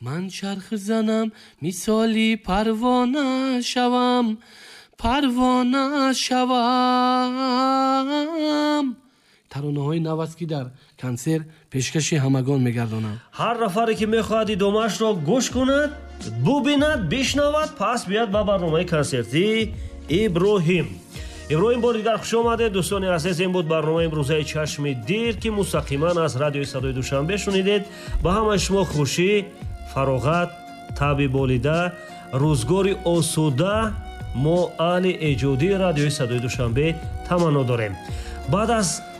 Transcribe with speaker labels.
Speaker 1: ман чарх занам мисоли парвона шавам, парвона шавам. таронаҳои нав аст ки дар консерт пешкаши ҳамагон мегардонам.
Speaker 2: ҳар нафаре ки мехоҳад идомаашро гӯш кунад, бубинад, бишнавад, пас биёд ба барномаи консерти Иброҳим. Иброҳим бори дигар хуш омадед. дӯстони азиз, ин буд барномаи имрӯзаи чашми дир ки мустақиман аз радиои Садои Душанбе шунидед. ба ҳамаи шумо хушӣ, фароғат, таби болида, рӯзгори осуда мо аҳли эҷодии радиои Садои Душанбе таманно дорем. баъд аз